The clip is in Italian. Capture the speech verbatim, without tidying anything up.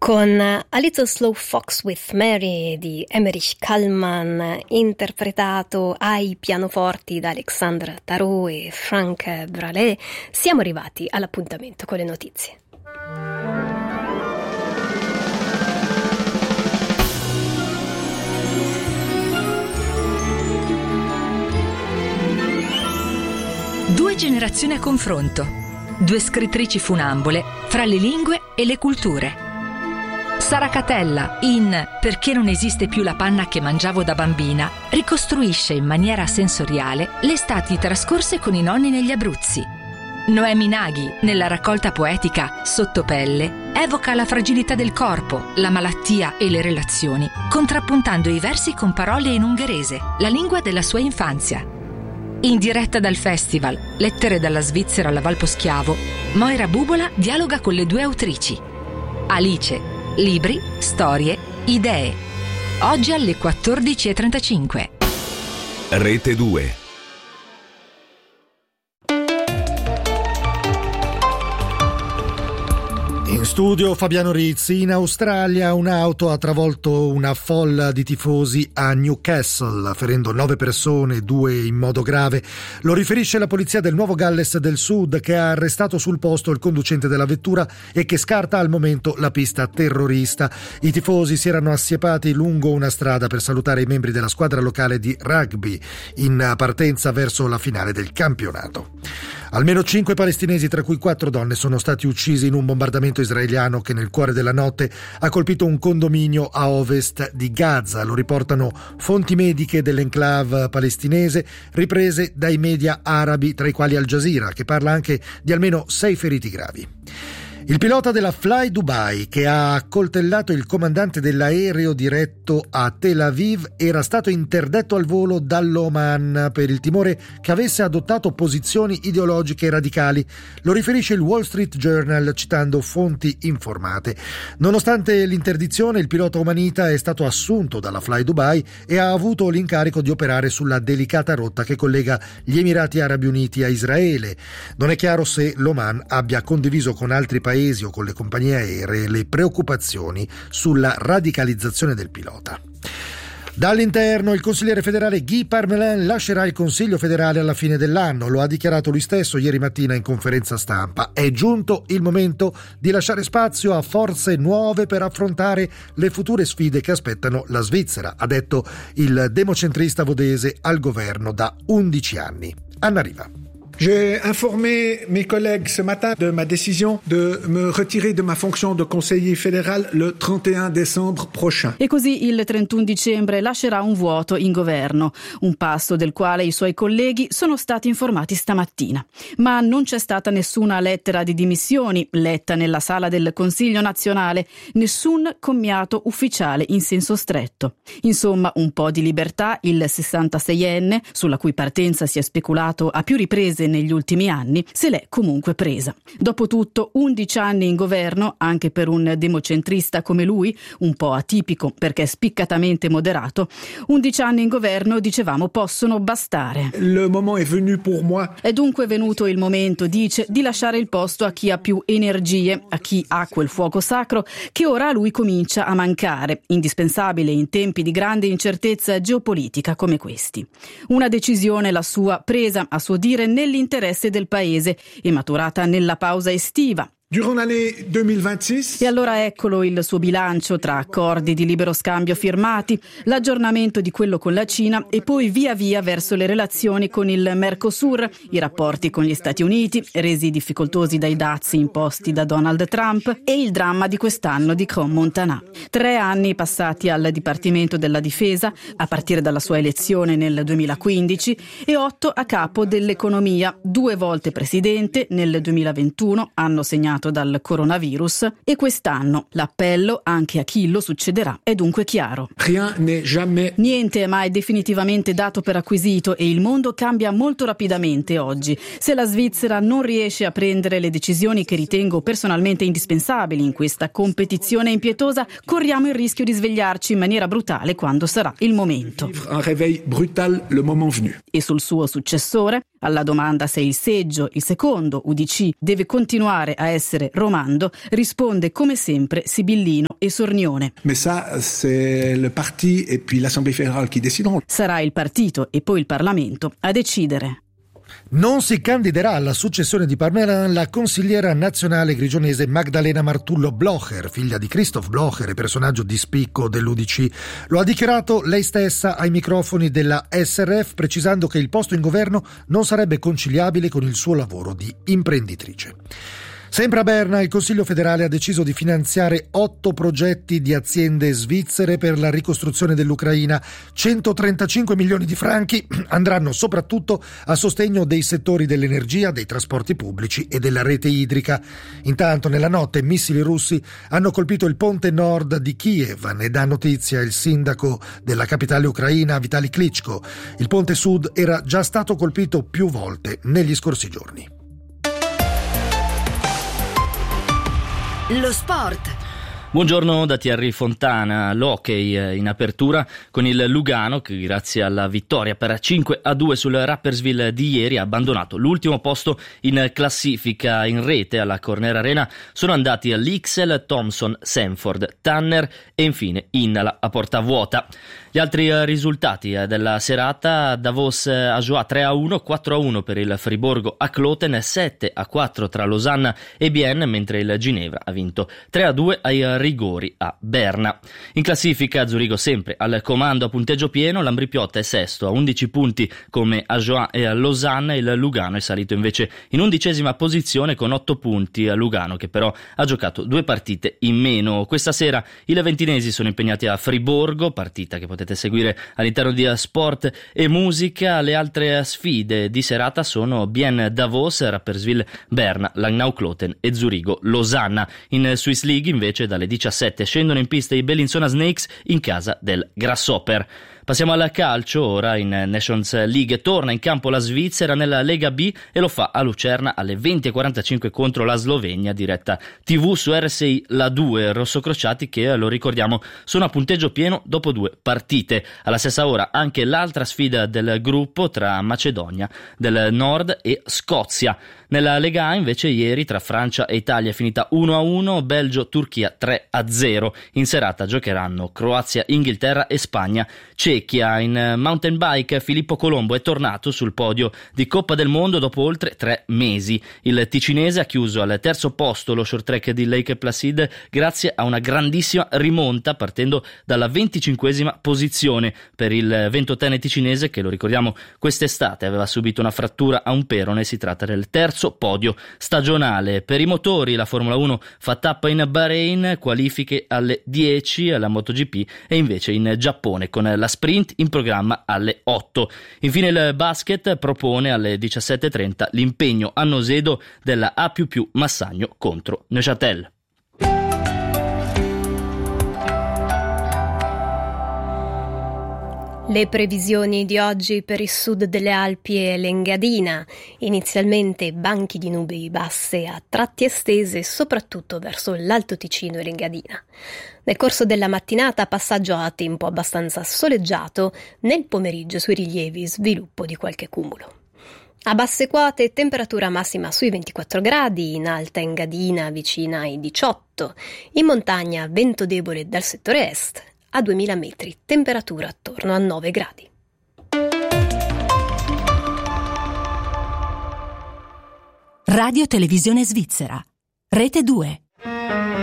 Con A Little Slow Fox with Mary di Emmerich Kallman, interpretato ai pianoforti da Alexandre Tarot e Franck Bralet, siamo arrivati all'appuntamento con le notizie. Due generazioni a confronto, due scrittrici funambole fra le lingue e le culture. Sara Catella, in Perché non esiste più la panna che mangiavo da bambina, ricostruisce in maniera sensoriale le estati trascorse con i nonni negli Abruzzi. Noemi Naghi, nella raccolta poetica Sottopelle, evoca la fragilità del corpo, la malattia e le relazioni, contrappuntando i versi con parole in ungherese, la lingua della sua infanzia. In diretta dal festival Lettere dalla Svizzera alla Valposchiavo, Moira Bubola dialoga con le due autrici. Alice, libri, storie, idee. Oggi alle quattordici e trentacinque. Rete due. In studio Fabiano Rizzi. In Australia un'auto ha travolto una folla di tifosi a Newcastle, ferendo nove persone, due in modo grave. Lo riferisce la polizia del Nuovo Galles del Sud, che ha arrestato sul posto il conducente della vettura e che scarta al momento la pista terrorista. I tifosi si erano assiepati lungo una strada per salutare i membri della squadra locale di rugby in partenza verso la finale del campionato. Almeno cinque palestinesi, tra cui quattro donne, sono stati uccisi in un bombardamento israeliano che nel cuore della notte ha colpito un condominio a ovest di Gaza. Lo riportano fonti mediche dell'enclave palestinese riprese dai media arabi, tra i quali Al Jazeera, che parla anche di almeno sei feriti gravi. Il pilota della Fly Dubai, che ha accoltellato il comandante dell'aereo diretto a Tel Aviv, era stato interdetto al volo dall'Oman per il timore che avesse adottato posizioni ideologiche radicali. Lo riferisce il Wall Street Journal citando fonti informate. Nonostante l'interdizione, il pilota omanita è stato assunto dalla Fly Dubai e ha avuto l'incarico di operare sulla delicata rotta che collega gli Emirati Arabi Uniti a Israele. Non è chiaro se l'Oman abbia condiviso con altri paesi o con le compagnie aeree le preoccupazioni sulla radicalizzazione del pilota. Dall'interno, il consigliere federale Guy Parmelin lascerà il Consiglio federale alla fine dell'anno. Lo ha dichiarato lui stesso ieri mattina in conferenza stampa. È giunto il momento di lasciare spazio a forze nuove per affrontare le future sfide che aspettano la Svizzera, ha detto il democentrista vodese al governo da undici anni. Anna Riva. J'ai informé mes collègues ce matin de ma décision de me retirer de ma fonction de conseiller fédéral le trente et un décembre prochain. E così il trentuno dicembre lascerà un vuoto in governo, un passo del quale i suoi colleghi sono stati informati stamattina. Ma non c'è stata nessuna lettera di dimissioni letta nella sala del Consiglio nazionale, nessun commiato ufficiale in senso stretto. Insomma, un po' di libertà il sessantaseienne, sulla cui partenza si è speculato a più riprese negli ultimi anni, se l'è comunque presa. Dopotutto, undici anni in governo, anche per un democentrista come lui, un po' atipico perché spiccatamente moderato, undici anni in governo, dicevamo, possono bastare. Le moment est venu pour moi. È dunque venuto il momento, dice, di lasciare il posto a chi ha più energie, a chi ha quel fuoco sacro che ora a lui comincia a mancare, indispensabile in tempi di grande incertezza geopolitica come questi. Una decisione, la sua, presa a suo dire nell'interesse del paese e maturata nella pausa estiva. Durant l'année duemilaventisei. E allora eccolo il suo bilancio tra accordi di libero scambio firmati, l'aggiornamento di quello con la Cina e poi via via verso le relazioni con il Mercosur, i rapporti con gli Stati Uniti, resi difficoltosi dai dazi imposti da Donald Trump e il dramma di quest'anno di Crans-Montana. Tre anni passati al Dipartimento della Difesa, a partire dalla sua elezione nel duemilaquindici, e otto a capo dell'economia, due volte presidente nel duemilaventuno, anno segnato dal coronavirus, e quest'anno l'appello anche a chi lo succederà è dunque chiaro. Rien n'est jamais. Niente è mai definitivamente dato per acquisito e il mondo cambia molto rapidamente oggi. Se la Svizzera non riesce a prendere le decisioni che ritengo personalmente indispensabili in questa competizione impietosa, corriamo il rischio di svegliarci in maniera brutale quando sarà il momento. Un réveil brutal le moment venu. E sul suo successore, Alla domanda se il seggio, il secondo U D C, deve continuare a essere romando, risponde come sempre sibillino e sornione. Mais ça, c'est le parti et puis l'Assemblée fédérale qui décideront. Sarà il partito e poi il Parlamento a decidere. Non si candiderà alla successione di Parmelin la consigliera nazionale grigionese Magdalena Martullo Blocher, figlia di Christoph Blocher e personaggio di spicco dell'U D C. Lo ha dichiarato lei stessa ai microfoni della S R F, precisando che il posto in governo non sarebbe conciliabile con il suo lavoro di imprenditrice. Sempre a Berna, il Consiglio federale ha deciso di finanziare otto progetti di aziende svizzere per la ricostruzione dell'Ucraina. centotrentacinque milioni di franchi andranno soprattutto a sostegno dei settori dell'energia, dei trasporti pubblici e della rete idrica. Intanto, nella notte, missili russi hanno colpito il ponte nord di Kiev, ne dà notizia il sindaco della capitale ucraina, Vitali Klitschko. Il ponte sud era già stato colpito più volte negli scorsi giorni. Lo sport. Buongiorno da Thierry Fontana. L'hockey in apertura con il Lugano che grazie alla vittoria per cinque a due sul Rapperswil di ieri ha abbandonato l'ultimo posto in classifica. In rete alla Corner Arena sono andati l'Ixel, Thompson, Sanford, Tanner e infine Innala a porta vuota. Gli altri risultati della serata: Davos Ajoie tre a uno, quattro a uno per il Friburgo a Kloten, sette a quattro tra Losanna e Bienne, mentre il Ginevra ha vinto tre a due ai rigori a Berna. In classifica Zurigo sempre al comando a punteggio pieno, l'Ambrì-Piotta è sesto a undici punti come Ajoie e Losanna, il Lugano è salito invece in undicesima posizione con otto punti, a Lugano che però ha giocato due partite in meno. Questa sera i leventinesi sono impegnati a Friburgo, partita che potete seguire all'interno di Sport e Musica. Le altre sfide di serata sono Bienne Davos, Rapperswil Berna, Langnau Kloten e Zurigo Losanna. In Swiss League invece dalle diciassette scendono in pista i Bellinzona Snakes in casa del Grasshopper. Passiamo al calcio, ora in Nations League torna in campo la Svizzera nella Lega B e lo fa a Lucerna alle venti e quarantacinque contro la Slovenia, diretta tivù su R S I La due, rossocrociati che, lo ricordiamo, sono a punteggio pieno dopo due partite. Alla stessa ora anche l'altra sfida del gruppo tra Macedonia del Nord e Scozia. Nella Lega A invece ieri tra Francia e Italia è finita uno a uno, Belgio-Turchia tre a zero. In serata giocheranno Croazia, Inghilterra e Spagna, Cechia. In mountain bike Filippo Colombo è tornato sul podio di Coppa del Mondo dopo oltre tre mesi. Il ticinese ha chiuso al terzo posto lo short track di Lake Placid grazie a una grandissima rimonta partendo dalla venticinquesima posizione per il ventottenne ticinese che, lo ricordiamo, quest'estate aveva subito una frattura a un perone. Si tratta del terzo podio stagionale. Per i motori la Formula uno fa tappa in Bahrain, qualifiche alle dieci alla MotoGP e invece in Giappone con la sprint in programma alle otto. Infine il basket propone alle diciassette e trenta l'impegno a Nosedo della A più più Massagno contro Neuchâtel. Le previsioni di oggi per il sud delle Alpi e l'Engadina. Inizialmente banchi di nubi basse a tratti estese soprattutto verso l'Alto Ticino e l'Engadina. Nel corso della mattinata passaggio a tempo abbastanza soleggiato, nel pomeriggio sui rilievi sviluppo di qualche cumulo. A basse quote temperatura massima sui ventiquattro gradi, in alta Engadina vicina ai diciotto, in montagna vento debole dal settore est. A duemila metri, temperatura attorno a nove gradi. Radio Televisione Svizzera, Rete due.